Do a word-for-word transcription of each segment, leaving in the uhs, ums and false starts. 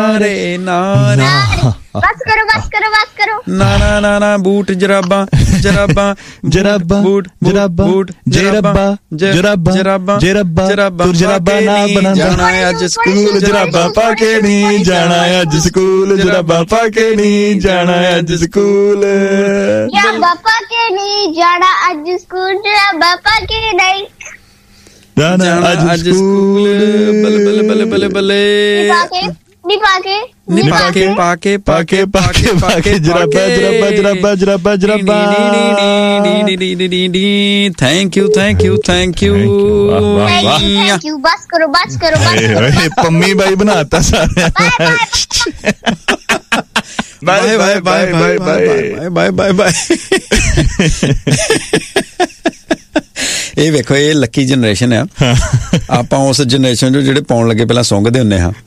ਨਾਰੇ ਨਾਰੇ। ਬਸ ਕਰੋ ਬਸ ਕਰੋ ਬਸ ਕਰੋ। ਨਾ ਨਾ ਨਾ ਨਾ ਬੂਟ ਜਰਾਬਾਂ ਜਰਾਬਾਂ ਜਰਾਬਾਂ ਬੂਟ ਜਰਾਬਾਂ ਬੂਟ ਜਰਾਬਾਂ ਜਰਾਬਾਂ ਜਰਾਬਾਂ ਜਰਾਬਾਂ ਜਰਾਬਾਂ ਤੂੰ ਜਰਾਬਾਂ ਨਾ ਬਣਾ ਜਾਣਾ ਅੱਜ ਸਕੂਲ ਜਰਾਬਾਂ ਪਾ ਕੇ ਨਹੀਂ ਜਾਣਾ ਅੱਜ ਸਕੂਲ ਜਰਾਬਾਂ ਪਾ ਕੇ ਨਹੀਂ ਜਾਣਾ ਅੱਜ ਸਕੂਲ ਜਰਾਬਾਂ ਪਾ ਕੇ ਨਹੀਂ ਜਾਣਾ ਅੱਜ ਸਕੂਲ ਜਰਾਬਾਂ ਪਾ ਕੇ ਨਹੀਂ ਜਾਣਾ ਅੱਜ ਸਕੂਲ ਬੱਲੇ ਬੱਲੇ ਬੱਲੇ ਬੱਲੇ ਬੱਲੇ ਪਾ ਕੇ ਨੀ ਪਾ ਕੇ ਨੀ ਪਾ ਕੇ ਪਾ ਕੇ ਪਾ ਕੇ ਪਾ ਕੇ ਪਾ ਕੇ ਜਰਾਬਾਂ ਜਰਾਬਾਂ ਜਰਾਬਾਂ ਜਰਾਬਾਂ ਜਰਾਬਾਂ। Thank you thank you thank you thank you ਬਸ ਕਰੋ ਬਸ ਕਰੋ ਬਸ। ਪੰਮੀ ਬਾਈ ਬਣਾਤਾ ਸਾਰਿਆਂ bye bye bye bye bye bye bye bye. ਇਹ ਵੇਖੋ ਇਹ ਲੱਕੀ ਜਨਰੇਸ਼ਨ ਆ। ਆਪਾਂ ਉਸ ਜਨਰੇਸ਼ਨ ਚੋਂ ਜਿਹੜੇ ਪਾਉਣ ਲੱਗੇ ਪਹਿਲਾਂ ਸੁੰਘਦੇ ਹੁੰਦੇ ਹਾਂ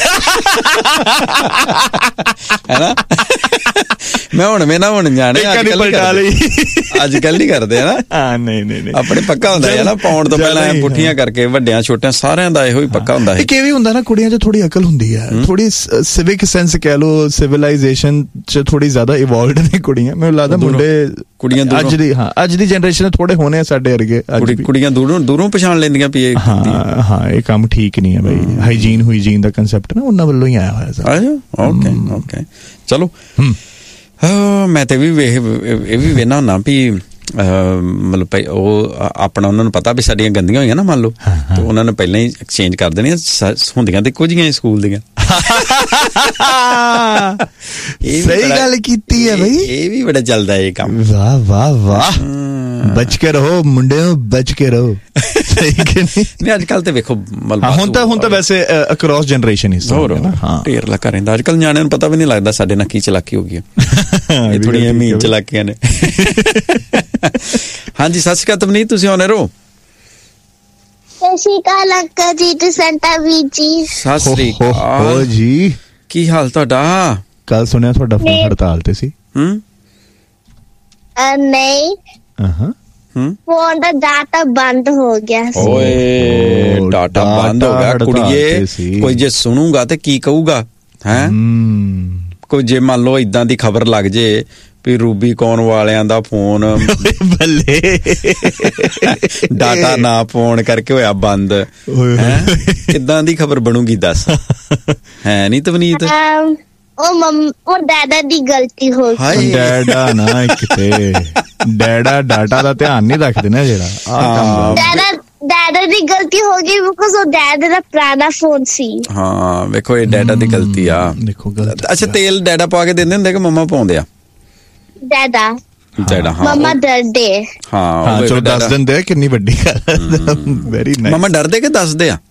ਹੈਨਾ। ਮੈਂ ਹੁਣ ਮੈਂ ਨਾ ਹੁਣ ਜਾਣੇ ਅੱਜ ਕੱਲ ਨਹੀਂ ਕਰਦੇ ਹਨਾ। ਹਾਂ ਨਹੀਂ ਨਹੀਂ ਆਪਣੇ ਪੱਕਾ ਹੁੰਦਾ ਹੈ ਨਾ ਪਾਉਣ ਤੋਂ ਪਹਿਲਾਂ ਪੁੱਠੀਆਂ ਕਰਕੇ ਵੱਡਿਆਂ ਛੋਟਿਆਂ ਸਾਰਿਆਂ ਦਾ ਇਹੋ ਹੀ ਪੱਕਾ ਹੁੰਦਾ ਹੈ। ਕਿਵੇਂ ਹੁੰਦਾ ਨਾ ਕੁੜੀਆਂ 'ਚ ਥੋੜੀ ਅਕਲ ਹੁੰਦੀ ਹੈ, ਥੋੜੀ ਸਿਵਿਕ ਸੈਂਸ ਕਹਿ ਲੋ, ਸਿਵਲਾਈਜੇਸ਼ਨ 'ਚ ਥੋੜੀ ਜ਼ਿਆਦਾ ਇਵੋਲਵਡ ਨੇ ਕੁੜੀਆਂ। ਮੈਨੂੰ ਲੱਗਦਾ ਮੁੰਡੇ ਕੁੜੀਆਂ ਅੱਜ ਦੀ ਹਾਂ ਅੱਜ ਦੀ ਜਨਰੇਸ਼ਨ ਥੋੜੇ ਹੋਣੇ ਆ ਸਾਡੇ ਵਰਗੇ। ਕੁੜੀਆਂ ਦੂਰੋਂ ਦੂਰੋਂ ਪਛਾਣ ਲੈਂਦੀਆਂ ਵੀ ਇਹ ਹਾਂ ਹਾਂ ਇਹ ਕੰਮ ਠੀਕ ਨਹੀਂ ਹੈ ਬਈ। ਹਾਈਜੀਨ ਹਾਈਜੀਨ ਦਾ ਕੰਸੈਪਟ ਨਾ ਉਹਨਾਂ ਵੱਲੋਂ ਹੀ ਆਇਆ ਹੋਇਆ ਸਰ। ਓਕੇ ਓਕੇ ਚਲੋ। ਮੈਂ ਤੇ ਵੀ ਇਹ ਵੀ ਵੇਖਣਾ ਹੁੰਦਾ ਵੀ ਮਤਲਬ ਭਾਈ ਉਹ ਆਪਣਾ ਉਹਨਾਂ ਨੂੰ ਪਤਾ ਵੀ ਸਾਡੀਆਂ ਗੰਦੀਆਂ ਹੋਈਆਂ ਨਾ ਮੰਨ ਲਓ ਤੇ ਉਹਨਾਂ ਨੇ ਪਹਿਲਾਂ ਹੀ ਐਕਸਚੇਂਜ ਕਰ ਦੇਣੀਆਂ ਹੁੰਦੀਆਂ ਤੇ ਕੁਝ ਹੀ ਸਕੂਲ ਦੀਆਂ। ਸਹੀ ਗੱਲ ਕੀਤੀ ਹੈ ਬਈ। ਇਹ ਵੀ ਬੜਾ ਚੱਲਦਾ ਇਹ ਕੰਮ। ਵਾਹ ਵਾਹ ਵਾਹ। ਬਚ ਕੇ ਰਹੋ ਮੁੰਡਿਓ ਬਚ ਕੇ ਰਹੋ। ਸਹੀ ਕਿ ਨਹੀਂ। ਅੱਜ ਕੱਲ ਤੇ ਵੇਖੋ ਹੁਣ ਤਾਂ ਹੁਣ ਤਾਂ ਵੈਸੇ ਅਕ੍ਰੋਸ ਜਨਰੇਸ਼ਨ ਇਸ ਢੇਰ ਲੱਗਾ ਰਹਿੰਦਾ। ਅੱਜ ਕੱਲ ਨਿਆਣਿਆਂ ਨੂੰ ਪਤਾ ਵੀ ਨਹੀਂ ਲੱਗਦਾ ਸਾਡੇ ਨਾਲ ਕੀ ਚਲਾਕੀ ਹੋ ਗਈ ਹੈ। ਇਹ ਥੋੜੀਆਂ ਮੀਨ ਚਲਾਕੀਆਂ ਨੇ। ਹਾਂਜੀ ਸਤਿ ਸ਼੍ਰੀ ਅਕਾਲ ਤਵਨੀਤ, ਤੁਸੀਂ ਆਉਣੇ ਰਹੋ। ਸਤਿ ਸ਼੍ਰੀ ਅਕਾਲ ਅੰਕਲ ਜੀ ਤੇ ਸੈਂਟਾ ਵੀਰ ਜੀ। ਸਤਿ ਸ਼੍ਰੀ ਅਕਾਲ ਜੀ, ਕੀ ਹਾਲ ਤੁਹਾਡਾ? ਕੱਲ ਸੁਣਿਆ ਤੁਹਾਡਾ ਫੋਨ ਹੜਤਾਲ ਤੇ ਸੀ। ਹੂੰ ਨਹੀਂ ਹਾਂ ਫੋਨ ਦਾ ਡਾਟਾ ਬੰਦ ਹੋ ਗਿਆ ਸੀ। ਓਏ ਡਾਟਾ ਬੰਦ ਹੋ ਗਿਆ ਕੁੜੀਏ। ਕੋਈ ਜੇ ਸੁਣੂਗਾ ਤੇ ਕੀ ਕਹੂਗਾ ਹੈ? ਕੋਈ ਜੇ ਮੰਨ ਲਓ ਏਦਾਂ ਦੀ ਖਬਰ ਲੱਗ ਜੇ ਵੀ ਰੂਬੀਕੌਨ ਵਾਲਿਆਂ ਦਾ ਫੋਨ ਬੱਲੇ ਡਾਟਾ ਨਾ ਪਾਉਣ ਕਰਕੇ ਹੋਇਆ ਬੰਦ, ਕਿੱਦਾਂ ਦੀ ਖਬਰ ਬਣੂਗੀ ਦੱਸ? ਹੈ ਨੀ ਤਵਨੀਤ? ਉਹ ਮੰਮ ਉਹ ਡੈਡਾ ਦੀ ਗਲਤੀ ਹੋ ਗਈ। ਡੈਡਾ ਨਾ ਕਿਤੇ ਡੈਡਾ ਡਾਟਾ ਦਾ ਧਿਆਨ ਨਹੀਂ ਰੱਖਦੇ ਨਾ ਜਿਹੜਾ ਆਹ ਕੰਮ। ਡੈਡਾ ਡੈਡਾ ਦੀ ਗਲਤੀ ਹੋ ਗਈ ਬਿਕਾਜ਼ ਉਹ ਡੈਡਾ ਦਾ ਪੁਰਾਣਾ ਫੋਨ ਸੀ। ਹਾਂ ਵੇਖੋ ਇਹ ਡੈਡਾ ਦੀ ਗਲਤੀ ਆ। ਦੇਖੋ ਅੱਛਾ ਤੇਲ ਡੈਡਾ ਪਾ ਕੇ ਦਿੰਦੇ ਹੁੰਦੇ ਕਿ ਮੰਮਾ ਪਾਉਂਦੇ ਆ? ਡੈਡਾ ਡੈਡਾ ਹਾਂ ਮੰਮਾ ਡਰਦੇ। ਹਾਂ ਚਲੋ ਦੱਸ ਦਿੰਦੇ ਆ ਕਿੰਨੀ ਵੱਡੀ ਗੱਲ। Very nice. ਮੰਮਾ ਡਰਦੇ ਕਿ ਦੱਸਦੇ ਆ?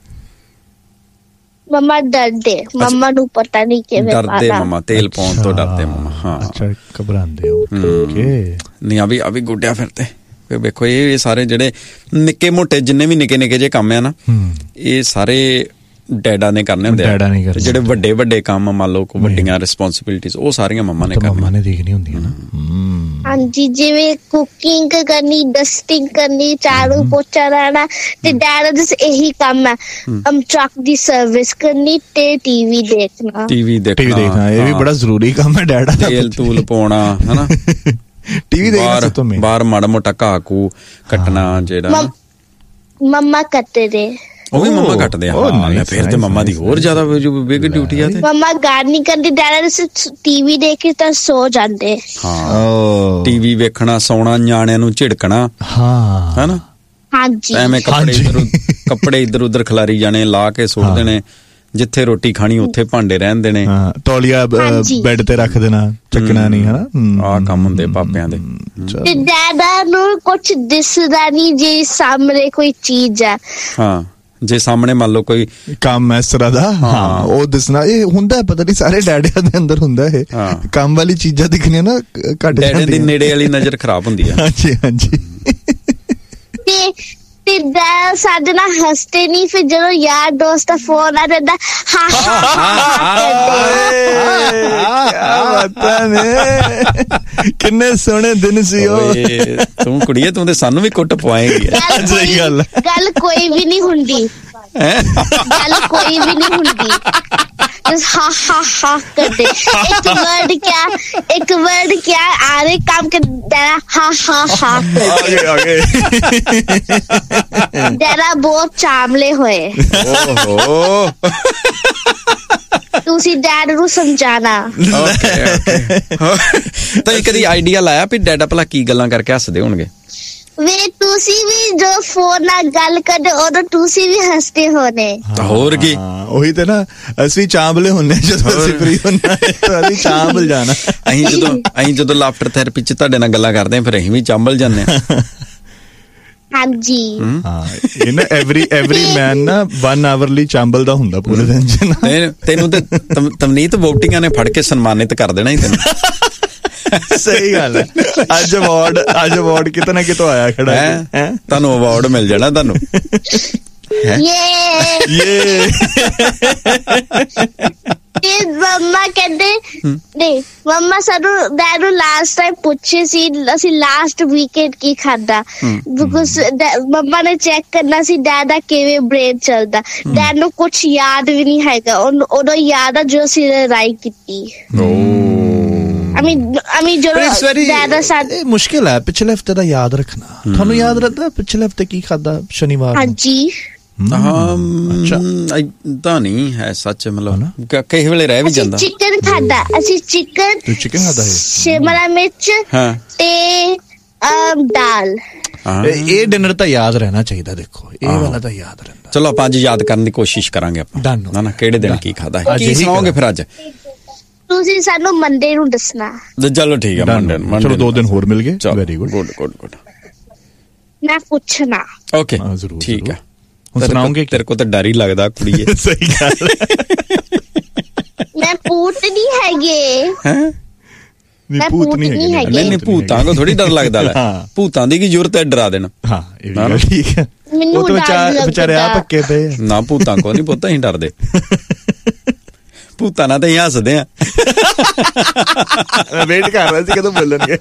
ਮੰਮਾ ਡਰਦੇ। ਮੰਮਾ ਨੂੰ ਪਤਾ ਨਹੀਂ ਕਿਵੇਂ ਡਰਦੇ ਮੰਮਾ ਤੇਲ ਪਾਉਣ ਤੋਂ ਡਰਦੇ ਮੰਮਾ। ਹਾਂ ਅੱਛਾ ਘਬਰਾਉਂਦੇ ਹੋ। ਓਕੇ ਨਹੀਂ ਆ ਵੀ ਆ ਵੀ ਗੁੱਡਿਆ ਫਿਰਦੇ। ਫਿਰ ਵੇਖੋ ਇਹ ਸਾਰੇ ਜਿਹੜੇ ਨਿੱਕੇ ਮੋਟੇ ਜਿੰਨੇ ਵੀ ਨਿੱਕੇ ਨਿੱਕੇ ਜਿਹੇ ਕੰਮ ਆ ਨਾ ਇਹ ਸਾਰੇ ਡੈਡਾ ਨੇ ਕਰਨੇ ਹੁੰਦੇ ਆ। ਜਿਹੜੇ ਵੱਡੇ ਵੱਡੇ ਕੰਮ ਮੰਨ ਲਓ ਵੱਡੀਆਂ ਰਿਸਪੌਂਸਿਬਿਲਿਟੀਜ਼ ਉਹ ਸਾਰੀਆਂ ਮੰਮਾ ਨੇ ਕਰਨੀਆਂ। ਮੰਮਾ ਨੇ ਦੇਖਣੀ ਹੁੰਦੀਆਂ ਨਾ। ਹਾਂਜੀ ਜਿਵੇਂ ਕੁਕਿੰਗ ਕਰਨੀ, ਡਸਟਿੰਗ ਕਰਨੀ, ਝਾੜੂ ਪੋਚਾ ਲਾਣਾ ਤੇ ਡੈਡਾ ਦਾ ਇਹੀ ਕੰਮ ਹੈ। ਅਮ ਟਰੱਕ ਦੀ ਸਰਵਿਸ ਕਰਨੀ ਤੇ ਟੀਵੀ ਦੇਖਣਾ। ਟੀਵੀ ਦੇਖਣਾ ਇਹ ਵੀ ਬੜਾ ਜ਼ਰੂਰੀ ਕੰਮ ਹੈ ਡੈਡਾ ਦਾ। ਤੇਲ ਤੂਲ ਪਾਉਣਾ ਹਨਾ। ਟੀਵੀ ਦੇਖਣਾ ਬਾਹਰ ਮਾੜਾ ਮੋਟਾ ਘਾਹ ਘੂ ਕੱਟਣਾ ਜਿਹੜਾ ਮੰਮਾ ਕੱਟਦੇ ਦੇ ਉਹ ਵੀ ਮੰਮਾ ਕੱਟਦੇ ਆ। ਫਿਰ ਤੇ ਮੰਮਾ ਦੀ ਹੋਰ ਜ਼ਿਆਦਾ ਬਿਗ ਡਿਊਟੀ ਆ। ਤੇ ਮੰਮਾ ਗਾਰਡਨਿੰਗ ਕਰਦੀ, ਡੈਡਾ ਟੀਵੀ ਦੇਖ ਕੇ ਤਾਂ ਸੋ ਜਾਂਦੇ। ਹਾਂ ਟੀਵੀ ਵੇਖਣਾ, ਸੌਣਾ, ਨਿਆਣਿਆਂ ਨੂੰ ਝਿੜਕਣਾ। ਹਾਂ ਹਨਾ ਹਾਂਜੀ ਐਵੇਂ ਕੱਪੜੇ ਇੱਧਰ ਕੱਪੜੇ ਇੱਧਰ ਉੱਧਰ ਖਿਲਾਰੀ ਜਾਣੇ, ਲਾ ਕੇ ਸੁੱਟ ਦੇਣੇ। ਜਿੱਥੇ ਰੋਟੀ ਖਾਣੀ ਉੱਥੇ ਭਾਂਡੇ ਰਹਿਣ ਦੇਣੇ। ਤੌਲੀਆ ਬੈੱਡ ਤੇ ਰੱਖ ਦੇਣਾ, ਚੱਕਣਾ ਨਹੀਂ ਹਨਾ। ਆਹ ਕੰਮ ਹੁੰਦੇ ਪਾਪਿਆਂ ਦੇ। ਤੇ ਡੈਡਾ ਨੂੰ ਕੁਛ ਦਿਸਦਾ ਨਹੀਂ ਜੇ ਸਾਹਮਣੇ ਕੋਈ ਚੀਜ਼ ਹੈ। ਹਾਂ ਜੇ ਸਾਹਮਣੇ ਮੰਨ ਲਓ ਕੋਈ ਕੰਮ ਇਸ ਤਰ੍ਹਾਂ ਦਾ ਹਾਂ ਉਹ ਦਿਸਣਾ। ਇਹ ਹੁੰਦਾ ਪਤਾ ਨਹੀਂ ਸਾਰੇ ਡੈਡਿਆਂ ਦੇ ਅੰਦਰ ਹੁੰਦਾ ਇਹ ਕੰਮ ਵਾਲੀ ਚੀਜ਼ਾਂ ਦਿਖਣੀਆਂ ਨਾ ਘੱਟ ਜਾਂਦੀਆਂ। ਦੀ ਨੇੜੇ ਵਾਲੀ ਨਜ਼ਰ ਖਰਾਬ ਹੁੰਦੀ ਆ। ਹਾਂਜੀ ਹਾਂਜੀ ਤੇ ਤੇ ਡੈਡ ਸਾਡੇ ਨਾਲ ਹੱਸਦੇ ਨਹੀਂ। ਫਿਰ ਜਦੋਂ ਯਾਰ ਦੋਸਤ ਦਾ ਫੋਨ ਆ ਜਾਂਦਾ ਹਾਂ ਕਿੰਨੇ ਸੋਹਣੇ ਦਿਨ ਸੀ ਉਹ। ਤੂੰ ਕੁੜੀਏ ਤੂੰ ਤੇ ਸਾਨੂੰ ਵੀ ਕੁੱਟ ਪਵਾਏਂਗੀ। ਸਹੀ ਗੱਲ ਗੱਲ ਕੋਈ ਵੀ ਨਹੀਂ ਹੁੰਦੀ। ਗੱਲ ਕੋਈ ਵੀ ਨਹੀਂ ਹੁੰਦੀ, ਬਸ ਹਾ ਹਾ ਹਾ ਕਰਦੇ। ਇੱਕ ਵਰਡ ਕਿਆ ਇੱਕ ਵਰਡ ਕਿਆ ਆਰੇ ਕੰਮ ਕਰ ਡੈਡਾ ਹਾ ਹਾ ਹਾ ਕਰਦੇ। ਆਗੇ ਡੈਡਾ ਬਹੁਤ ਚਾਮਲੇ ਹੋਏ। ਓਹੋ ਤੁਸੀਂ ਡੈਡ ਨੂੰ ਸਮਝਾਣਾ। ਤਾਂ ਕਦੀ ਆਈਡੀਆ ਲਾਇਆ ਵੀ ਡੈਡਾ ਭਲਾ ਕੀ ਗੱਲਾਂ ਕਰਕੇ ਹੱਸਦੇ ਹੋਣਗੇ? ਵੇ ਤੁਸੀਂ ਵੀ ਜੋ ਫੋਨ ਨਾਲ ਗੱਲ ਕਰਦੇ ਉਦੋਂ ਤੁਸੀਂ ਵੀ ਹੱਸਦੇ ਹੋਣੇ। ਹੋਰ ਕੀ, ਉਹੀ ਤੇ ਨਾ, ਅਸੀਂ ਚਾਂਬਲੇ ਹੁੰਨੇ ਜਦੋਂ ਅਸੀਂ ਫ੍ਰੀ ਹੁੰਨਾ, ਅਸੀਂ ਚਾਂਬਲ ਜਾਣਾ। ਅਸੀਂ ਜਦੋਂ ਅਸੀਂ ਜਦੋਂ ਲਾਫਟਰ ਥੈਰੇਪੀ ਚ ਤੁਹਾਡੇ ਨਾਲ ਗੱਲਾਂ ਕਰਦੇ ਹਾਂ ਫਿਰ ਅਸੀਂ ਵੀ ਚਾਂਬਲ ਜਾਂਦੇ ਹਾਂ। ਹਾਂਜੀ ਹਾਂ, ਇਹ ਨਾ ਐਵਰੀ ਐਵਰੀ ਮੈਨ ਨਾ ਵਨ ਆਵਰ ਲਈ ਚਾਂਬਲ ਦਾ ਹੁੰਦਾ ਪੂਰੇ ਦਿਨ ਚ। ਤੈਨੂੰ ਤੇ ਤਮਨੀਤ ਵੋਟਿੰਗਾਂ ਨੇ ਫੜ ਕੇ ਸਨਮਾਨਿਤ ਕਰ ਦੇਣਾ ਹੀ ਤੈਨੂੰ। ਸਹੀ ਗੱਲ ਹੈ। ਅੱਜ ਅਵਾਰਡ ਅੱਜ ਅਵਾਰਡ ਕਿਤੇ ਨਾ ਕਿਤੋਂ ਆਇਆ ਖੜਾ ਹੈ, ਤੁਹਾਨੂੰ ਅਵਾਰਡ ਮਿਲ ਜਾਣਾ ਤੁਹਾਨੂੰ। ਤੇ ਮੰਮਾ ਕਹਿੰਦੇ ਨਹੀਂ, ਮੰਮਾ ਸਾਨੂੰ ਡੈਡ ਨੂੰ ਲਾਸਟ ਟਾਈਮ ਪੁੱਛੇ ਸੀ ਅਸੀਂ ਲਾਸਟ ਵੀਕਐਂਡ ਕੀ ਖਾਧਾ, ਬਿਕੋਜ਼ ਮੰਮਾ ਨੇ ਚੈੱਕ ਕਰਨਾ ਸੀ ਡੈਡ ਦਾ ਕਿਵੇਂ ਬ੍ਰੇਨ ਚੱਲਦਾ। ਡੈਡ ਨੂੰ ਕੁਛ ਯਾਦ ਵੀ ਨਹੀਂ ਹੈਗਾ, ਉਦੋਂ ਯਾਦ ਆ ਜੋ ਅਸੀਂ ਲੜਾਈ ਕੀਤੀ। I mean, I mean, ਇਹ ਮੁਸ਼ਕਿਲ ਹੈ ਪਿਛਲੇ ਹਫਤੇ ਦਾ ਯਾਦ ਰੱਖਣਾ। ਤੁਹਾਨੂੰ ਯਾਦ ਰਹਿੰਦਾ ਪਿਛਲੇ ਹਫਤੇ ਕੀ ਖਾਧਾ ਸ਼ਨੀਵਾਰ? ਹਾਂਜੀ ਤਾਂ ਨਹੀਂ ਹੈ ਸੱਚ, ਮਤਲਬ ਕਈ ਵੇਲੇ ਰਹਿ ਵੀ ਜਾਂਦਾ। ਚਿਕਨ ਖਾਧਾ ਅਸੀਂ, ਚਿਕਨ ਤੂੰ ਚਿਕਨ ਖਾਧਾ ਹੈ, ਸ਼ਿਮਲਾ ਮਿਰਚ ਤੇ ਦਾਲ। ਇਹ ਡਿਨਰ ਤਾਂ ਯਾਦ ਰਹਿਣਾ ਚਾਹੀਦਾ। ਦੇਖੋ ਇਹ ਵਾਲਾ ਤਾਂ ਯਾਦ ਰਹਿੰਦਾ। ਚਲੋ ਆਪਾਂ ਅੱਜ ਯਾਦ ਕਰਨ ਦੀ ਕੋਸ਼ਿਸ਼ ਕਰਾਂਗੇ ਆਪਾਂ, ਨਾ ਨਾ ਕਿਹੜੇ ਦਿਨ ਕੀ ਖਾਧਾ ਹੈ, ਕੀ ਸੁਣਾਓਗੇ ਫਿਰ ਅੱਜ? ਤੁਸੀਂ ਸਾਨੂੰ ਮੰਡੇ ਨੂੰ ਦੱਸਣਾ। ਚਲੋ ਠੀਕ ਹੈ, ਮੰਡੇ ਨੂੰ। ਚਲੋ ਦੋ ਦਿਨ ਹੋਰ ਮਿਲ ਗਏ। Very good good good good. ਮੈਂ ਪੁੱਛਣਾ। ਓਕੇ ਠੀਕ ਹੈ। ਹੁਣ ਸੁਣਾਉਂਗੇ? ਤੇਰੇ ਕੋ ਤਾਂ ਡਰ ਹੀ ਲੱਗਦਾ ਕੁੜੀਏ। ਸਹੀ ਗੱਲ। ਮੈਂ ਭੂਤ ਨਹੀਂ ਹੈਗੇ। ਹੈਂ? ਮੈਂ ਭੂਤ ਨਹੀਂ ਹੈਗੇ। ਨਹੀਂ ਨਹੀਂ, ਭੂਤਾਂ ਕੋ ਥੋੜੀ ਡਰ ਲੱਗਦਾ ਹੈ। ਭੂਤਾਂ ਦੀ ਕੀ ਜ਼ਰੂਰਤ ਹੈ ਡਰਾ ਦੇਣਾ? ਹਾਂ ਇਹ ਵੀ ਠੀਕ ਹੈ। ਮੈਨੂੰ ਡਰ ਵਿਚਾਰੇ ਆ ਪੱਕੇ ਪਏ ਨਾ, ਭੂਤਾਂ ਕੋ ਨਹੀਂ ਪੁੱਤ ਅਸੀਂ ਡਰਦੇ। ਭੂਤਾਂ ਨਾਲ ਤਾਂ ਹੀ ਹੱਸਦੇ ਆ। ਮੈਂ ਵੇਟ ਕਰ ਰਿਹਾ ਸੀ ਕਦੋਂ ਬੋਲਣਗੇ।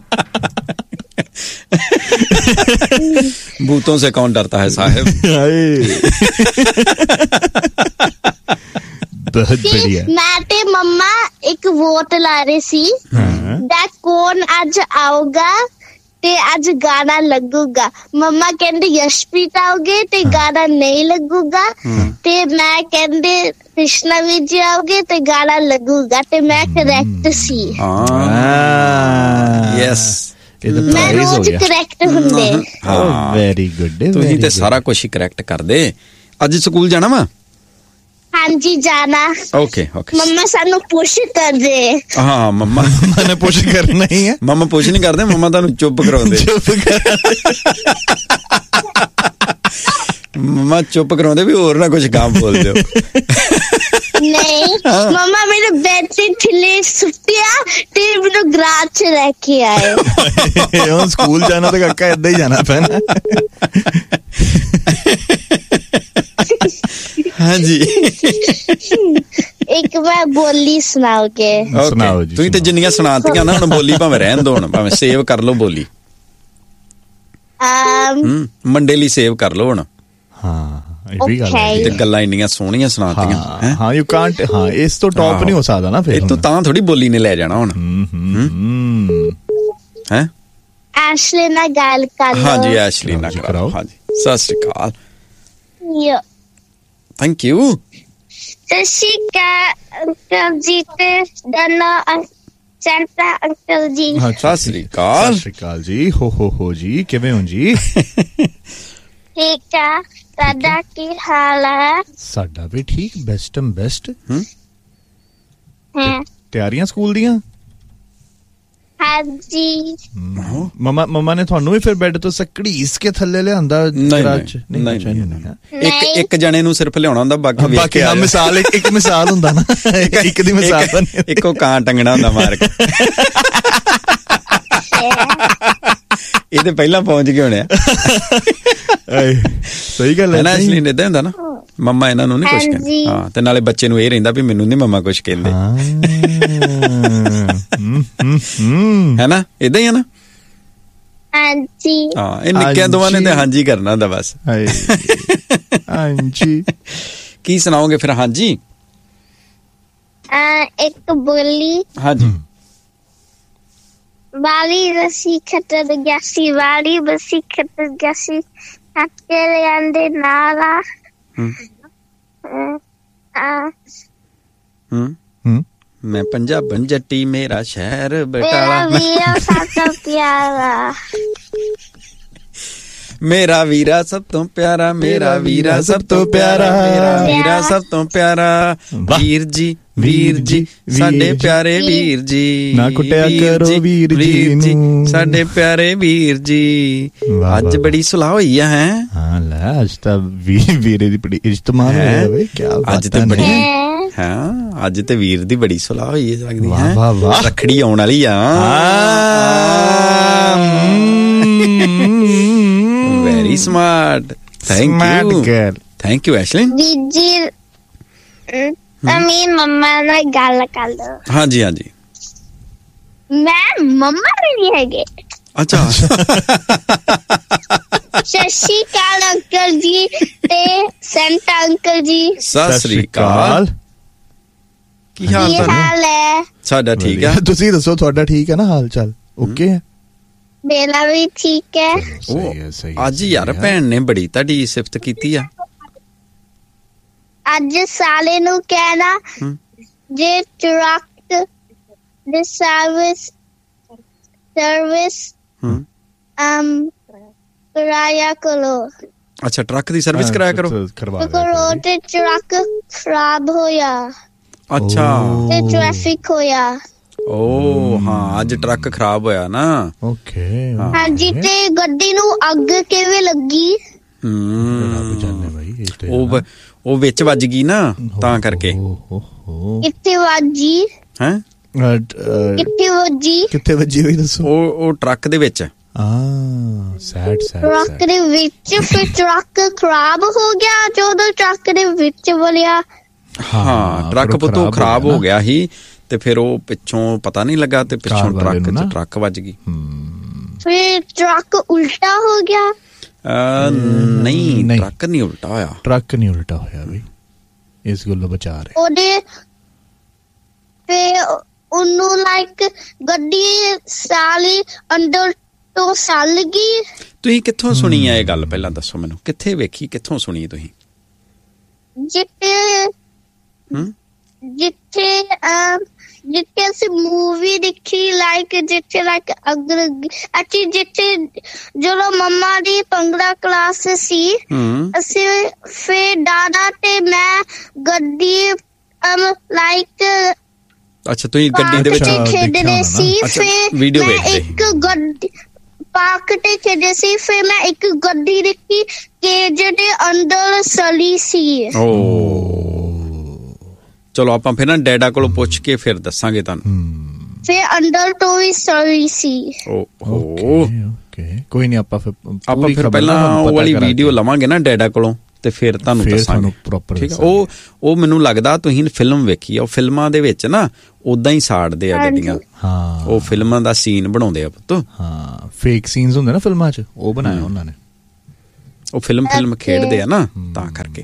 भूतों से कौन डरता है साहब? बहुत बढ़िया। मैं ते मम्मा एक वोट ला रही सी दैट कौन आज आऊगा ते आज गाना लगूगा। मम्मा कहते यशप्रीत आओगे ते गाना नहीं लगूगा, ते मैं कहते कृष्णा विजय आओगे ते गाना लगूगा, ते मैं करेक्ट सी। यस, मैं रोज करेक्ट हुंदे। Very good. तुसीं ते सारा कुछ ही करेक्ट कर दे। अज स्कूल जाना वा? हाँ जी जाना। Okay okay. मम्मा सानू पुश कर दे। हाँ मम्मा मैंने पुश करना ही है। मम्मा पुश नहीं करते, मम्मा तुहानू चुप कराउंदे। चुप मम्मा चुप कराउंदे भी होर ना कुछ काम बोल दिओ। नहीं मम्मा मेरे बेड से थले सुटिया ते मेनू गराज च लेके आए। हुण स्कूल जाना तो काका इदां ही जाना पैना। हाँ जी। एक बार बोली सुनाओगे? सुनाओ जी। तुसीं ते जिन्नियां सुणातियां ना, हुण बोली भावें रहन दो, हुण भावें सेव कर लो बोली। um मंडे ਲਈ सेव कर लो हुण। हाँ ਇਹ ਵੀ ਗੱਲ ਹੈ। ਤੇ ਗੱਲਾਂ ਇੰਨੀਆਂ ਸੋਹਣੀਆਂ ਸੁਣਾਤੀਆਂ ਹੈ। ਹਾਂ ਯੂ ਕਾਂਟ। ਹਾਂ ਇਸ ਤੋਂ ਟੌਪ ਨਹੀਂ ਹੋ ਸਕਦਾ ਨਾ ਫਿਰ। ਇਹ ਤੋਂ ਤਾਂ ਥੋੜੀ ਬੋਲੀ ਨੇ ਲੈ ਜਾਣਾ ਹੁਣ। ਹੈ ਐਸ਼ਲੀ ਨਾਲ ਗੱਲ ਕਰ ਲਓ। ਹਾਂ ਜੀ ਐਸ਼ਲੀ ਨਾਲ ਕਰਾਓ। ਹਾਂ ਜੀ ਸਤਿ ਸ਼੍ਰੀ ਅਕਾਲ। ਯਾ ਥੈਂਕ ਯੂ। ਸਤਿ ਸ਼੍ਰੀ ਅਕਾਲ ਅੰਕਲ ਜੀ ਤੇ ਡਾਨਾ ਸੈਂਟਾ ਅੰਕਲ ਜੀ। ਸਤਿ ਸ਼੍ਰੀ ਅਕਾਲ। ਸਤਿ ਸ਼੍ਰੀ ਅਕਾਲ ਜੀ। ਹੋ ਹੋ ਹੋ ਜੀ, ਕਿਵੇਂ ਹੋ ਜੀ? ਠੀਕ ਆ, ਤੁਹਾਡਾ ਕੀ ਹਾਲ ਹੈ? ਸਾਡਾ ਵੀ ਠੀਕ, ਬੈਸਟਮ ਬੈਸਟ। ਹਾਂ ਤਿਆਰੀਆਂ ਸਕੂਲ ਦੀਆਂ? ਹਾਂਜੀ। ਮਮਾ ਮਮਾ ਨੇ ਤੁਹਾਨੂੰ ਵੀ ਫਿਰ ਬੈੱਡ ਤੋਂ ਸਕੜੀਸ ਕੇ ਥੱਲੇ ਲਿਆਂਦਾ? ਨਹੀਂ ਨਹੀਂ, ਇੱਕ ਇੱਕ ਜਣੇ ਨੂੰ ਸਿਰਫ ਲਿਆਉਣਾ ਹੁੰਦਾ, ਬਾਕੀ ਵੇਖ ਕੇ ਆ। ਮਿਸਾਲ ਇੱਕ ਮਿਸਾਲ ਹੁੰਦਾ ਨਾ, ਇੱਕ ਦੀ ਮਿਸਾਲ ਇੱਕੋ ਕਾਂ ਟੰਗਣਾ ਹੁੰਦਾ ਮਾਰ ਕੇ। ਇਹ ਤੇ ਪਹਿਲਾਂ ਪਹੁੰਚ ਗਏ ਹੋਣੇ ਆ। ਸਹੀ ਗੱਲ ਹੈ ਨਾ। ਇਸ ਲਈ ਏਦਾਂ ਹੁੰਦਾ ਨਾ, ਮੰਮਾ ਇਹਨਾਂ ਨੂੰ ਨਹੀਂ ਕੁਛ ਕਹਿੰਦੇ। ਹਾਂ, ਤੇ ਨਾਲੇ ਬੱਚੇ ਨੂੰ ਇਹ ਰਹਿੰਦਾ ਵੀ ਮੈਨੂੰ ਨਹੀਂ ਮੰਮਾ ਕੁਛ ਕਹਿੰਦੇ। ਹੈ ਨਾ, ਏਦਾਂ ਹੀ ਆ ਨਾ। ਹਾਂਜੀ ਹਾਂ ਇਹ ਨਿੱਕਿਆਂ ਦੋਵਾਂ ਨੇ ਤੇ ਹਾਂਜੀ ਕਰਨਾ ਹੁੰਦਾ ਬਸ। ਹਾਂਜੀ ਕੀ ਸੁਣਾਓਗੇ ਫਿਰ? ਹਾਂਜੀ ਇੱਕ ਬੋਲੀ। ਹਾਂਜੀ। ਵਾਲੀ ਰਸੀ ਖੱਟਰ ਗਿਆ ਸੀ, ਵਾਲੀ ਬਸੀ ਖੱਟਰ ਗਿਆ ਸੀ, ਕੱਟੇ ਲਿਆਂਦੇ ਨਾਲਾ। ਹੂੰ ਹੂੰ ਮੈਂ ਪੰਜਾਬਣ ਜੱਟੀ, ਮੇਰਾ ਸ਼ਹਿਰ ਬਟਾਲਾ, ਮੇਰਾ ਵੀਰਾ ਸਭ ਤੋਂ ਪਿਆਰਾ, ਮੇਰਾ ਵੀਰਾ ਸਭ ਤੋਂ ਪਿਆਰਾ, ਮੇਰਾ ਵੀਰਾ ਸਭ ਤੋਂ ਪਿਆਰਾ, ਮੇਰਾ ਵੀਰਾ ਸਭ ਤੋਂ ਪਿਆਰਾ। ਵੀਰ ਜੀ ਵੀਰ ਜੀ ਸਾਡੇ ਪਿਆਰੇ ਵੀਰ ਜੀ, ਨਾ ਕੁੱਟਿਆ ਕਰੋ ਵੀਰ ਜੀ ਨੂੰ, ਸਾਡੇ ਪਿਆਰੇ ਵੀਰ ਜੀ। ਅੱਜ ਬੜੀ ਸੁਲਾਹ ਹੋਈ ਆ। ਹੈ ਹਾਂ ਲੈ ਅੱਜ ਤਾਂ ਵੀਰੇ ਦੀ ਬੜੀ ਇੱਜ਼ਤ ਮਾਨ ਹੋਇਆ ਵੇ। ਕਿਆ ਅੱਜ ਤੇ ਬੜੀ ਹਾਂ ਅੱਜ ਤੇ ਵੀਰ ਦੀ ਬੜੀ ਸੁਲਾਹ ਹੋਈ ਲੱਗਦੀ ਹੈ। ਰੱਖੜੀ ਆਉਣ ਵਾਲੀ ਆ। Very smart. Thank you thank you Ashlyn. ਵੀਰ ਜੀ ਅਮੀਨ ਮੰਮਾ ਨਾਲ ਗੱਲ ਕਰ ਲਓ। ਹਾਂਜੀ ਹਾਂਜੀ। ਮੈਂ ਮੰਮਾ ਨਹੀਂ ਹੈਗੇ। ਅੱਛਾ। ਸਤਿ ਸ਼੍ਰੀ ਅਕਾਲ ਅੰਕਲ ਜੀ ਤੇ ਸੈਂਟਾ ਅੰਕਲ ਜੀ। ਸਤਿ ਸ਼੍ਰੀ ਅਕਾਲ। ਕੀ ਹਾਲ ਹੈ? ਸਾਡਾ ਠੀਕ ਹੈ। ਤੁਸੀਂ ਦੱਸੋ ਤੁਹਾਡਾ ਠੀਕ ਹੈ ਨਾ ਹਾਲ ਚਾਲ? ਓਕੇ ਹੈ ਮੇਰਾ ਵੀ ਠੀਕ ਹੈ। ਅੱਜ ਯਾਰ ਭੈਣ ਨੇ ਬੜੀ ਤੁਹਾਡੀ ਸਿਫਤ ਕੀਤੀ ਆ। ਅੱਜ ਸਾਲੇ ਨੂੰ ਕਹਿਣਾ ਜੇ ਟਰੱਕ ਦੇ ਸਰਵਿਸ ਸਰਵਿਸ ਅਮ ਕਰਾਇਆ ਕਰੋ। ਅੱਛਾ ਟਰੱਕ ਦੀ ਸਰਵਿਸ ਕਰਾਇਆ ਕਰੋ। ਕਰੋ ਤੇ ਟਰੱਕ ਖਰਾਬ ਹੋਇਆ। ਅੱਛਾ ਤੇ ਟ੍ਰੈਫਿਕ ਹੋਇਆ। ਓ ਹਾਂ ਅੱਜ ਟਰੱਕ ਖਰਾਬ ਹੋਇਆ ਨਾ। ਓਕੇ ਹਾਂਜੀ ਤੇ ਗੱਡੀ ਨੂੰ ਅੱਗ ਕਿਵੇਂ ਲੱਗੀ? ਉਹ ਉਹ ਵਿੱਚ ਵੱਜ ਗਈ ਨਾ ਤਾਂ ਕਰਕੇ। ਕਿੱਥੇ ਵੱਜੀ? ਹੈ ਕਿੱਥੇ ਵੱਜੀ? ਕਿੱਥੇ ਵੱਜੀ ਹੋਈ ਦੱਸੋ? ਉਹ ਉਹ ਟਰੱਕ ਦੇ ਵਿੱਚ। ਹਾਂ ਸੈਡ ਸੈਡ ਟਰੱਕ ਦੇ ਵਿੱਚ। ਫਿਰ ਟਰੱਕ ਖਰਾਬ ਹੋ ਗਿਆ ਜਦੋਂ ਟਰੱਕ ਦੇ ਵਿੱਚ ਵੜਿਆ। ਹਾਂ ਟਰੱਕ ਪੁੱਤੋਂ ਖਰਾਬ ਹੋ ਗਿਆ ਸੀ ਤੇ ਫਿਰ ਉਹ ਪਿੱਛੋਂ ਪਤਾ ਨਹੀਂ ਲੱਗਾ ਤੇ ਪਿੱਛੋਂ ਟਰੱਕ ਤੇ ਟਰੱਕ ਵੱਜ ਗਈ। ਫਿਰ ਟਰੱਕ ਉਲਟਾ ਹੋ ਗਿਆ। ਨਹੀਂ ਟਰੱਕ ਨਹੀਂ ਉਲਟਾ ਹੋਇਆ। ਟਰੱਕ ਨਹੀਂ ਉਲਟਾ ਹੋਇਆ ਬਈ ਇਸ ਗੱਲੋਂ ਬਚਾ ਰਹੇ ਉਹਦੇ ਫਿਰ ਉਹਨੂੰ ਲਾਈਕ ਗੱਡੀ ਸਾਲੀ ਅੰਦਰ ਤੋਂ ਸੱਲ ਗਈ। ਤੁਸੀਂ ਕਿੱਥੋਂ ਸੁਣੀ ਆ ਇਹ ਗੱਲ ਪਹਿਲਾਂ ਦੱਸੋ ਮੈਨੂੰ? ਕਿੱਥੇ ਵੇਖੀ ਕਿੱਥੋਂ ਸੁਣੀ ਤੁਸੀਂ? ਜਿੱਥੇ ਜਿੱਥੇ ਜਿੱਥੇ ਅਸੀਂ ਮੂਵੀ ਦੇਖੀ ਲਾਈਕ ਜਿੱਥੇ ਲਾਈਕ ਅਗਰ ਅੱਛੀ ਜਿੱਥੇ ਜਦੋਂ ਮੰਮਾ ਦੀ ਭੰਗੜਾ ਕਲਾਸ ਸੀ ਅਸੀਂ ਫਿਰ ਦਾਦਾ ਤੇ ਮੈਂ ਗੱਡੀ ਲਾਈਕ ਅੱਛਾ ਤੁਸੀਂ ਗੱਡੀ ਦੇ ਵਿੱਚ ਖੇਡਦੇ ਸੀ। ਫਿਰ ਮੈਂ ਇੱਕ ਗੱਡੀ ਪਾਰਕ ਤੇ ਖੇਡੇ ਸੀ। ਫਿਰ ਮੈਂ ਇੱਕ ਗੱਡੀ ਦੇਖੀ ਕਿ ਜਿਹੜੇ ਅੰਦਰ ਸਲੀ ਸੀ। ਓ ਚਲੋ ਆਪਾਂ ਫਿਰ ਨਾ ਡੈਡਾ ਕੋਲੋਂ ਪੁੱਛ ਕੇ ਫਿਰ ਦੱਸਾਂਗੇ ਤੁਹਾਨੂੰ। ਫਿਰ ਅੰਦਰ ਤੋਂ ਵੀ ਸਲੀ ਸੀ। ਓਕੇ ਕੋਈ ਨਹੀਂ ਆਪਾਂ ਫਿਰ ਆਪਾਂ ਫਿਰ ਪਹਿਲਾਂ ਉਹ ਵਾਲੀ ਵੀਡੀਓ ਲਵਾਂਗੇ ਨਾ ਡੈਡਾ ਕੋਲੋਂ ਤੇ ਫਿਰ ਤੁਹਾਨੂੰ ਦੱਸਾਂਗੇ। ਠੀਕ ਹੈ। ਉਹ ਉਹ ਮੈਨੂੰ ਲੱਗਦਾ ਤੁਸੀਂ ਫਿਲਮ ਵੇਖੀ ਆ। ਉਹ ਫਿਲਮਾਂ ਦੇ ਵਿੱਚ ਨਾ ਉਦਾਂ ਹੀ ਸਾੜਦੇ ਆ ਗੱਡੀਆਂ। ਹਾਂ ਉਹ ਫਿਲਮਾਂ ਦਾ ਸੀਨ ਬਣਾਉਂਦੇ ਆ ਪੁੱਤ। ਹਾਂ ਫੇਕ ਸੀਨਸ ਹੁੰਦੇ ਨਾ ਫਿਲਮਾਂ 'ਚ ਉਹ ਬਣਾਇਆ ਉਹਨਾਂ ਨੇ। ਉਹ ਫਿਲਮ ਫਿਲਮ ਖੇਡਦੇ ਆ ਨਾ ਤਾਂ ਕਰਕੇ।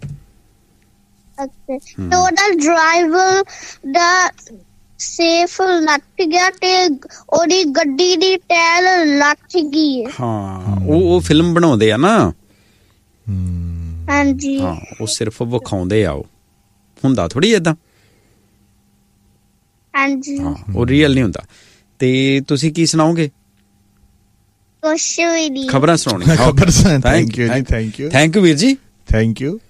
ਤੇ ਉਹਦਾ ਡਰਾਈਵਰ ਦਾ ਸੇਫ ਲੱਟ ਗਿਆ ਤੇ ਉਹਦੀ ਗੱਡੀ ਦੀ ਟਾਇਰ ਲੱਟ ਗਈ। ਹਾਂ ਉਹ ਉਹ ਫਿਲਮ ਬਣਾਉਂਦੇ ਆ ਨਾ। ਹਾਂਜੀ ਹਾਂ ਉਹ ਸਿਰਫ ਵਿਖਾਉਂਦੇ ਆ। ਉਹ ਹੁੰਦਾ ਥੋੜੀ ਏਦਾਂ। ਹਾਂਜੀ ਹਾਂ ਉਹ ਰੀਅਲ ਨਹੀਂ ਹੁੰਦਾ। ਤੇ ਤੁਸੀਂ ਕੀ ਸੁਣਾਓਗੇ? ਕੁਛ ਵੀ ਨਹੀਂ। ਖਬਰਾਂ ਸੁਣਾਉਣੀਆਂ। ਖਬਰ ਥੈਂਕ ਯੂ ਜੀ ਥੈਂਕ ਯੂ ਥੈਂਕ ਯੂ ਵੀਰ ਜੀ ਥੈਂਕ ਯੂ।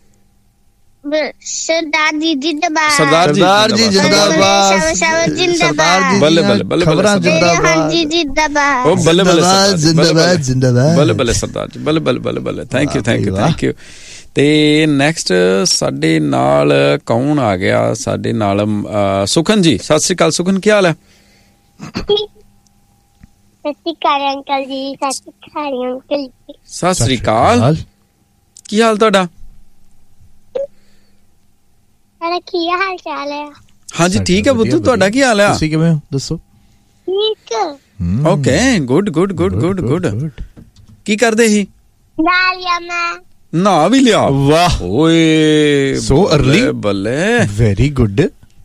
ਸਰਦਾਰ ਜੀ ਜਿੰਦਾਬਾਦ। ਸਰਦਾਰ ਜੀ ਜਿੰਦਾਬਾਦ। ਜਿੰਦਾਬਾਦ। ਬੱਲੇ ਬੱਲੇ ਬੱਲੇ ਖਬਰਾਂ ਜਿੰਦਾਬਾਦ ਜੀ ਜਿੰਦਾਬਾਦ। ਉਹ ਬੱਲੇ ਬੱਲੇ ਜਿੰਦਾਬਾਦ ਜਿੰਦਾਬਾਦ ਬੱਲੇ ਬੱਲੇ ਸਰਦਾਰ ਜੀ ਬੱਲੇ ਬੱਲੇ ਬੱਲੇ ਬੱਲੇ। Thank you thank you thank you. ਤੇ ਨੈਕਸਟ ਸਾਡੇ ਨਾਲ ਕੌਣ ਆ ਗਿਆ? ਸਾਡੇ ਨਾਲ ਸੁਖਨ ਜੀ। ਸਤਿ ਸ੍ਰੀ ਅਕਾਲ ਸੁਖਨ ਕੀ ਹਾਲ ਹੈ? ਸਤਿ ਸ੍ਰੀ ਅਕਾਲ ਅੰਕਲ ਜੀ। ਸਤਿ ਸ੍ਰੀ ਅਕਾਲ ਅੰਕਲ ਜੀ। ਸਤਿ ਸ੍ਰੀ ਅਕਾਲ ਕੀ ਹਾਲ ਤੁਹਾਡਾ? ਕੀ ਹਾਲ ਚਾਲ ਹੈ? ਹਾਂਜੀ ਠੀਕ ਹੈ ਬੁੱਧੂ ਤੁਹਾਡਾ ਕੀ ਹਾਲ ਹੈ? ਤੁਸੀਂ ਕਿਵੇਂ ਹੋ ਦੱਸੋ? ਠੀਕ okay good good good good good ਕੀ ਕਰਦੇ ਸੀ ਨਾਲਿਆ ਮੈਂ ਨਾ ਵੀ ਲਿਆ ਵਾਹ ਓਏ ਸੋ ਅਰਲੀ ਬੱਲੇ ਵੈਰੀ ਗੁੱਡ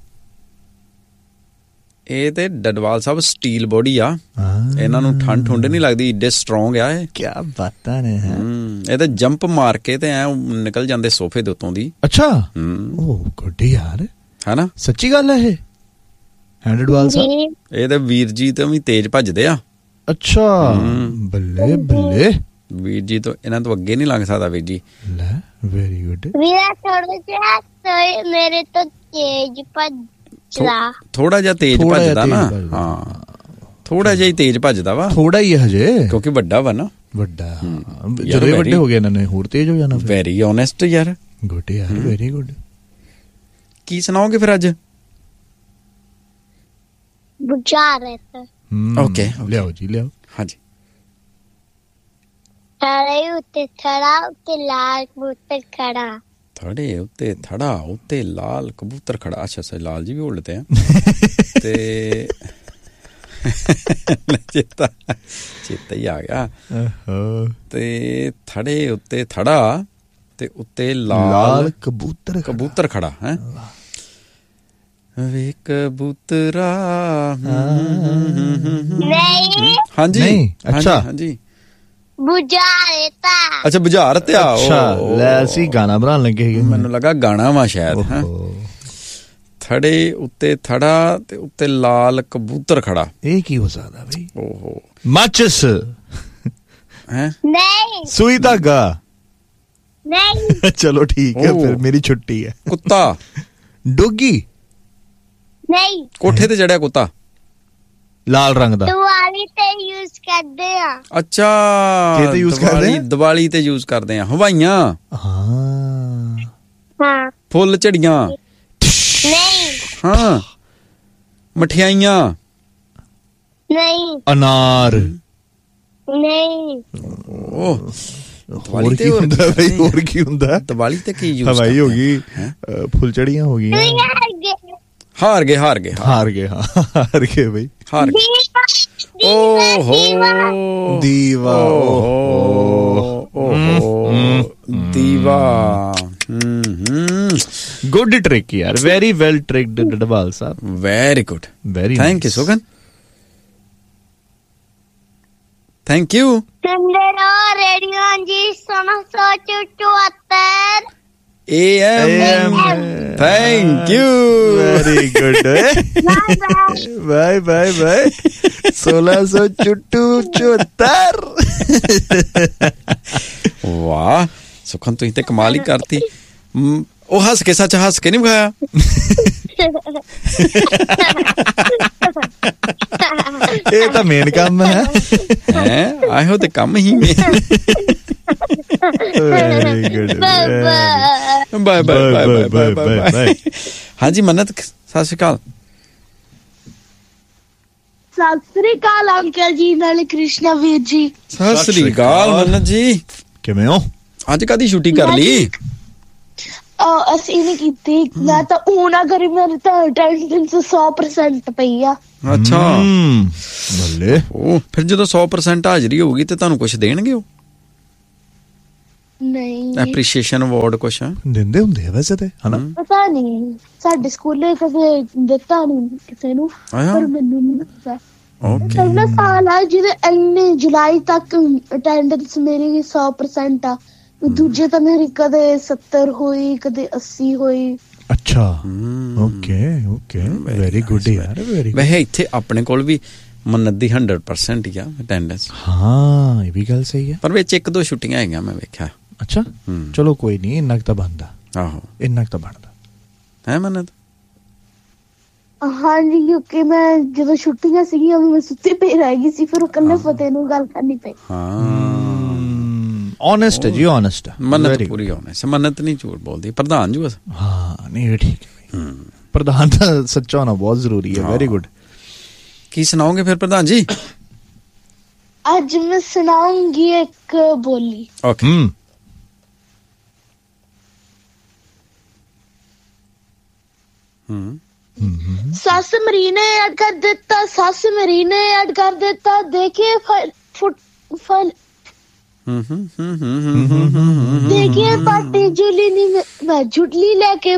ਇਹ ਤੇ ਡਡਵਾਲ ਸਾਹਿਬ ਸਟੀਲ ਬੋਡੀ ਆ ਇਹਨਾਂ ਨੂੰ ਠੰਡ ਠੁੰਡ ਨਹੀਂ ਲੱਗਦੀ ਏਡੇ ਸਟਰੋਂਗ ਆ ਇਹ ਕੀ ਬਾਤਾਂ ਨੇ ਹੈ ਇਹ ਤੇ ਜੰਪ ਮਾਰ ਕੇ ਤੇ ਐ ਨਿਕਲ ਜਾਂਦੇ ਸੋਫੇ ਦੇ ਉੱਤੋਂ ਦੀ ਅੱਛਾ ਓ ਗੁੱਡ ਯਾਰ ਹੈਨਾ ਸੱਚੀ ਗੱਲ ਹੈ ਇਹ ਡਡਵਾਲ ਸਾਹਿਬ ਇਹ ਤੇ ਵੀਰ ਜੀ ਤੋਂ ਵੀ ਤੇਜ਼ ਭੱਜਦੇ ਆ ਅੱਛਾ ਬੱਲੇ ਬੱਲੇ ਵੀਰ ਜੀ ਤੋਂ ਇਹਨਾਂ ਤੋਂ ਅੱਗੇ ਨਹੀਂ ਲੰਘ ਸਕਦਾ ਵੀਰ ਜੀ ਲੈ ਵੈਰੀ ਗੁੱਡ ਵੀਰਾ ਥੋੜਾ ਜਿਹਾ ਤੇ ਮੇਰੇ ਤੋਂ ਤੇਜ਼ ਭੱਜਦਾ ਥੋੜਾ ਜਿਹਾ ਤੇਜ਼ ਭੱਜਦਾ ਨਾ ਹਾਂ ਥੋੜਾ ਜਿਹਾ ਹੀ ਤੇਜ਼ ਭੱਜਦਾ ਵਾ ਥੋੜਾ ਹੀ ਹਜੇ ਕਿਉਂਕਿ ਵੱਡਾ ਵਾ ਨਾ ਵੱਡਾ ਜਦੋਂ ਵੱਡੇ ਹੋ ਗਏ ਇਹਨਾਂ ਨੇ ਹੋਰ ਤੇਜ਼ ਹੋ ਜਾਣਾ ਵੈਰੀ ਓਨੈਸਟ ਯਾਰ ਗੁੱਡ ਯਾਰ ਵੈਰੀ ਗੁੱਡ ਕੀ ਸੁਣਾਓਗੇ ਫਿਰ ਅੱਜ ਬੁਝਾ ਰਹੇ ਤੇ ਓਕੇ ਲਿਆਓ ਜੀ ਲਿਆਓ ਹਾਂਜੀ ਥੜੇ ਉੱਤੇ ਥੜਾ ਉੱਤੇ ਲਾਲ ਕਬੂਤਰ ਖੜਾ ਥੜੇ ਉੱਤੇ ਥੜਾ ਉੱਤੇ ਲਾਲ ਕਬੂਤਰ ਖੜਾ ਅੱਛਾ ਸੇ ਲਾਲ ਜੀ ਵੀ ਉਲਟਦੇ ਆ ਤੇ ਚੇਤਾ ਚੇਤਾ ਹੀ ਆ ਗਿਆ ਤੇ ਥੜੇ ਉੱਤੇ ਥੜਾ ਤੇ ਉੱਤੇ ਲਾਲ ਕਬੂਤਰ ਕਬੂਤਰ ਖੜਾ ਹੈ ਵੇ ਕਬੂਤਰਾ ਨਹੀਂ ਹਾਂਜੀ ਨਹੀਂ ਅੱਛਾ ਹਾਂਜੀ ਬੁਝਾ ਰਹਤਾ ਅੱਛਾ ਬੁਝਾਰ ਤੇ ਆ ਅੱਛਾ ਲੈ ਅਸੀਂ ਗਾਣਾ ਬਣਾਉਣ ਲੱਗੇ ਮੈਨੂੰ ਲੱਗਾ ਗਾਣਾ ਵਾ ਸ਼ਾਇਦ ਹੈ ਥੜੇ ਉੱਤੇ ਥੜਾ ਤੇ ਉੱਤੇ ਲਾਲ ਕਬੂਤਰ ਖੜਾ ਇਹ ਕੀ ਹੋ ਸਕਦਾ ਬਈ ਓਹੋ ਮਾਚਿਸ ਹੈ ਨਹੀਂ ਸੂਈ ਧਾਗਾ ਨਹੀਂ ਚਲੋ ਠੀਕ ਹੈ ਫਿਰ ਮੇਰੀ ਛੁੱਟੀ ਹੈ ਕੁੱਤਾ ਡੋਗੀ ਨਹੀਂ ਕੋਠੇ ਤੇ ਚੜਿਆ ਕੁੱਤਾ ਲਾਲ ਰੰਗ ਦਾ ਦੀਵਾਲੀ ਤੇ ਯੂਜ਼ ਕਰਦੇ ਆ ਅੱਛਾ ਕੀ ਤੇ ਯੂਜ਼ ਕਰਦੇ ਆ ਦੀਵਾਲੀ ਤੇ ਯੂਜ਼ ਕਰਦੇ ਆ ਹਵਾਈਆਂ ਹਾਂ ਹਾਂ ਫੁੱਲ ਝੜੀਆਂ ਨਹੀਂ ਹਾਂ ਮਠਿਆਈਆਂ ਨਹੀਂ ਅਨਾਰ ਨਹੀਂ ਓਹ ਹੋਰ ਕੀ ਹੁੰਦਾ ਬਈ ਹੋਰ ਕੀ ਹੁੰਦਾ ਦੀਵਾਲੀ ਤੇ ਕੀ ਯੂਜ਼ ਹਵਾਈ ਹੋ ਗਈ ਫੁੱਲਝੜੀਆਂ ਹੋ ਗਈਆਂ ਹਾਰ ਗਏ ਹਾਰ ਗਏ ਹਾਰ ਗਏ ਹਾਂ ਹਾਰ ਗਏ ਬਈ ਹਾਰ ਗਏ ਓਹੋ ਦੀਵਾ ਓਹੋ ਦੀਵਾ ਗੁੱਡ ਟ੍ਰਿਕ ਯਾਰ very well ਟ੍ਰਿਕਡ Dadwal Sahib very good very thank you ਸੁਗਨ thank you ਸੁਣਦੇ ਰਹੋ ਰੇਡੀਓ ਜੀ ਸੋਨਾ ਸੌ ਚੁਹੱਤਰ A M Thank you. Very good. Bye bye bye. सोलह सौ चुट्टू चौहत्तर. वाह सुखन तू इतने कमाल ही करती ਉਹ ਹੱਸ ਕੇ ਸੱਚ ਹੱਸ ਕੇ ਨਹੀਂ ਵਿਖਾਇਆ ਇਹ ਤਾਂ ਮੇਨ ਕੰਮ ਹੈ ਹੈ ਆਹੋ ਤੇ ਕੰਮ ਹੀ main very good bye bye bye bye bye ਹਾਂਜੀ ਮੰਨਤ ਸਤਿ ਸ਼੍ਰੀ ਅਕਾਲ ਸਤਿ ਸ੍ਰੀ ਅਕਾਲ ਅੰਕਲ ਜੀ ਨਾਲ ਕ੍ਰਿਸ਼ਨਾ ਵੀਰ ਜੀ ਸਤਿ ਸ਼੍ਰੀ ਅਕਾਲ ਮੰਨਤ ਜੀ ਕਿਵੇਂ ਹੋ ਅੱਜ ਕਾਦੀ ਛੁੱਟੀ ਕਰ ਲਈ ਅਸੀਂ ਨਹੀਂ ਕੀਤੀ ਮੈਂ ਤਾਂ ਉਹ ਨਾ ਕਰੀ ਮੇਰੇ ਤਾਂ ਅਟੈਂਡੈਂਸ ਸੌ ਪ੍ਰਸੈਂਟ ਪਈ ਆ ਅੱਛਾ ਬੱਲੇ ਉਹ ਫਿਰ ਜਦੋਂ ਸੌ ਪ੍ਰਸੈਂਟ ਹਾਜ਼ਰੀ ਹੋਊਗੀ ਤੇ ਤੁਹਾਨੂੰ ਕੁਝ ਦੇਣਗੇ ਉਹ ਨਹੀਂ ਐਪਰੀਸ਼ੀਏਸ਼ਨ ਅਵਾਰਡ ਕੁਛ ਦਿੰਦੇ ਹੁੰਦੇ ਆ ਵੈਸੇ ਤੇ ਹਨਾ ਪਤਾ ਨਹੀਂ ਸਾਡੇ ਸਕੂਲੇ ਕਦੇ ਦਿੱਤਾ ਨਹੀਂ ਕਿਸੇ ਨੂੰ ਪਰ ਮੈਨੂੰ ਨਹੀਂ ਪਤਾ ਓਕੇ ਪਹਿਲਾ ਸਾਲ ਆ ਜਿਹਦੇ ਇੰਨੇ ਜੁਲਾਈ ਤੱਕ ਅਟੈਂਡੈਂਸ ਮੇਰੀ ਸੌ ਪ੍ਰਸੈਂਟ ਆ ਦੂਜੇ ਤਾਂ ਮੇਰੀ ਕਦੇ ਸੱਤਰ ਹੋਈ ਕਦੇ ਅੱਸੀ ਹੋਈ ਅੱਛਾ ਓਕੇ ਓਕੇ ਵੈਰੀ ਗੁੱਡ ਯਾਰ ਵੈਰੀ ਵੈਸੇ ਇੱਥੇ ਆਪਣੇ ਕੋਲ ਵੀ ਮੰਨਤ ਦੀ ਹੰਡਰਡ ਪਰਸੈਂਟ ਹੀ ਆ ਅਟੈਂਡੈਂਸ ਹਾਂ ਇਹ ਵੀ ਗੱਲ ਸਹੀ ਹੈ ਪਰ ਵਿੱਚ ਇੱਕ ਦੋ ਛੁੱਟੀਆਂ ਹੈਗੀਆਂ ਮੈਂ ਵੇਖਿਆ ਅੱਛਾ ਚਲੋ ਕੋਈ ਨਹੀਂ ਇੰਨਾ ਕੁ ਤਾਂ ਬਣਦਾ ਆਹੋ ਇੰਨਾ ਕੁ ਤਾਂ ਬਣਦਾ ਹੈ ਮੰਨਤ ਹਾਂਜੀ ਕਿਉਂਕਿ ਮੈਂ ਜਦੋਂ ਛੁੱਟੀਆਂ ਸੀਗੀਆਂ ਮੈਂ ਸੁੱਤੀ ਪਈ ਰਹਿ ਗਈ ਸੀ ਫਿਰ ਉਹ ਕੱਲੇ ਫਤਿਹ ਨੂੰ ਗੱਲ ਕਰਨੀ ਪਈ ਹਾਂ ऑनेस्ट है जी ऑनेस्ट है मन्नत पूरी ऑनेस्ट है मन्नत नहीं झूठ बोलती प्रधान जी बस हाँ नहीं ठीक है प्रधान तो सच्चा होना बहुत जरूरी है वेरी गुड की सुनाओगे फिर प्रधान जी आज मैं सुनाऊंगी एक बोली ओके हम्म ਸੱਸ ਮਰੀ ਨੇ ਐਡ ਕਰ ਦਿੱਤਾ, ਸੱਸ ਮਰੀ ਨੇ ਐਡ ਕਰ ਦਿੱਤਾ, ਦੇਖੇ ਫੁੱਟ ਫਲ ਹੂੰ ਹੂੰ ਹੂੰ ਹੂੰ ਦੇਖੇ ਪਾਟੀ ਜੁਲੀ ਨੀ ਮੈਂ ਝੁਟਲੀ ਲੈ ਕੇ